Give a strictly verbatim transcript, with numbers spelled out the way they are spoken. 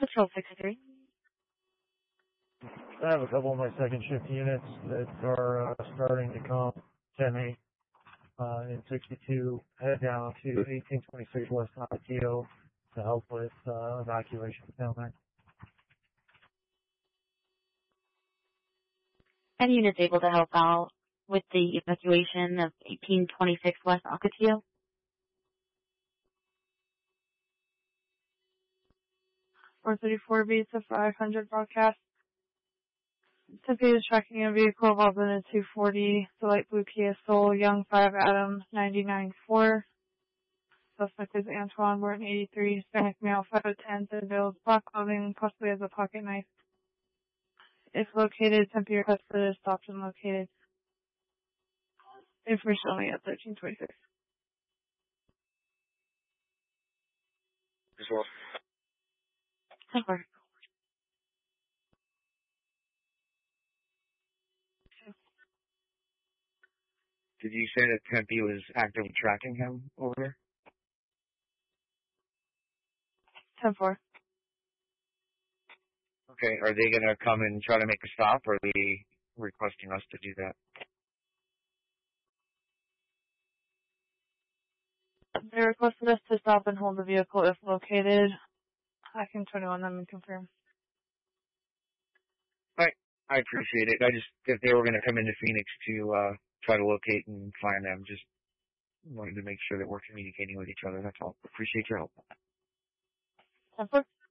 Patrol sixty-three. I have a couple of my second shift units that are uh, starting to come ten eight uh, in sixty-two, head down to eighteen twenty-six West Ocotillo to help with uh, evacuation down there. Any units able to help out with the evacuation of eighteen twenty-six West Ocotillo? four thirty-four B to five hundred broadcast. Tempe is tracking a vehicle involved in a two forty, the light blue Kia Soul, Young five Adam ninety-nine four. Suspect is Antoine Morton eighty-three, Hispanic male, five foot ten, thin build, black clothing, possibly has a pocket knife. If located, Tempe request for this stopped and located. Information only at thirteen twenty-six. Visual. Temper. Did you say that Tempe was actively tracking him over there? ten four. Okay, are they going to come and try to make a stop, or are they requesting us to do that? They requested us to stop and hold the vehicle if located. I can twenty-one them and confirm. Right. I appreciate it. I just, if they were going to come into Phoenix to uh, try to locate and find them, just wanted to make sure that we're communicating with each other. That's all. Appreciate your help. ten four.